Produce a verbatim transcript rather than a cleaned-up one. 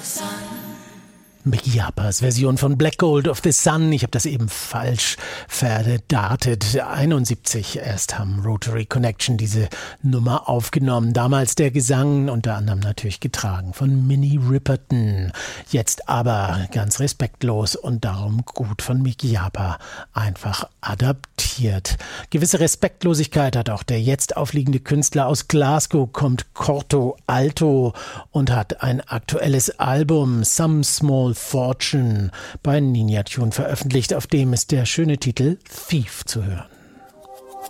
Mickey Jappers Version von Black Gold of the Sun. Ich habe das eben falsch verdatet. einundsiebzig erst haben Rotary Connection diese Nummer aufgenommen. Damals der Gesang, unter anderem natürlich getragen von Minnie Riperton. Jetzt aber ganz respektlos und darum gut von Mickey Japa einfach adaptiert. Gewisse Respektlosigkeit hat auch der jetzt aufliegende Künstler aus Glasgow, kommt Corto Alto und hat ein aktuelles Album Some Small Fortune bei Ninja Tune veröffentlicht, auf dem ist der schöne Titel Thief zu hören.